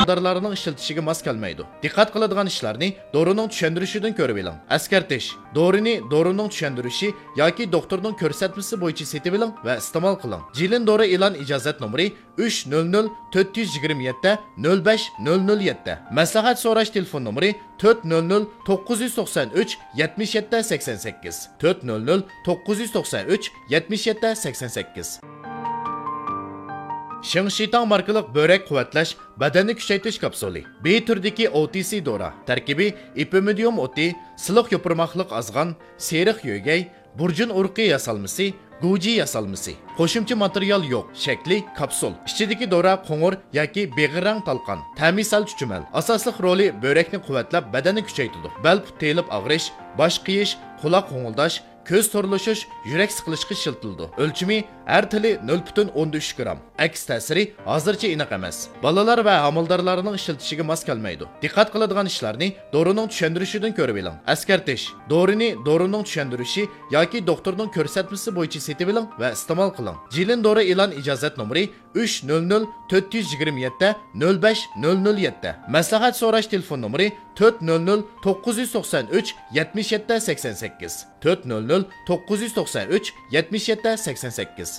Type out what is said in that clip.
amaldorlarning ishlatishiga mos kelmaydi. Diqqat qiladigan ishlarni dorining tushuntirishidan ko'rib oling. Eskartish: dorini dorining tushuntirishi yoki doktorning ko'rsatmasi bo'yicha setib oling va iste'mol qiling. Jilin dori e'lon ijozat nomeri 300 427 05007. Maslahat so'rash telefon nomeri 400 993 77 88. 400 993 77 88. Shingshitang markalik börek quvvatlash badanni kuchaytirish kapsuli. B turdagi OTC dora. Tarkibi ipimidium oti, siliq yo'pirmoqliq azg'an, seriq yo'gay, burjun urqi yasalmasi, guji yasalmasi. Qo'shimcha material yo'q. Shakli kapsul. Ichidagi dora qo'ng'ir yoki beg'irang talqon. Ta'misal chuchumal. Asosli roli börekni quvvatlab badanni kuchaytiradi. Bel telib og'rish, bosh qiyish, quloq qo'ng'ildash, ko'z to'rlashish, yurak siqilishga shiltildi. O'lchimi har tili 0.13 gram. Aks ta'siri hozircha aniq emas. Bolalar va amaldorlarning ishlatishiga mos kelmaydi. Diqqat qiladigan ishlarni dorining tushuntirishidan ko'rib oling. Eskartish: dorini dorining tushuntirishi yoki doktorning ko'rsatmasi bo'yicha setib oling va iste'mol qiling. Jilin dori e'lon ijozat nomeri 300 427 05007. Maslahat so'rash telefon nomeri 400 993 77 88. 400 993 77 88.